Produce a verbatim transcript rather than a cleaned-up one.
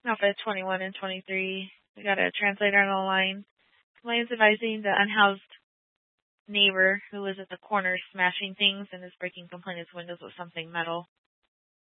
Alpha twenty-one and twenty-three. We got a translator on the line. Complaints advising the unhoused neighbor who was at the corner smashing things and is breaking complaint his windows with something metal.